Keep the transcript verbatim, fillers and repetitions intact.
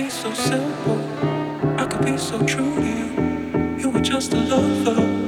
be so simple. I could be so true to you. You were just a lover.